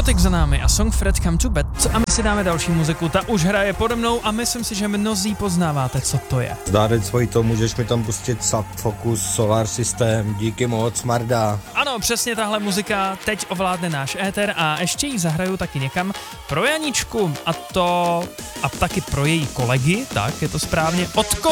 Hypnotic za námi a song Fred Come to Bed. A my si dáme další muziku, ta už hraje pode mnou a myslím si, že mnozí poznáváte, co to je. Zdárec svojí to, můžeš mi tam pustit Sub Focus, Solar System, díky moc, Marda. Ano, přesně tahle muzika teď ovládne náš éter a ještě ji zahraju taky někam pro Janičku a taky pro její kolegy, tak je to správně, od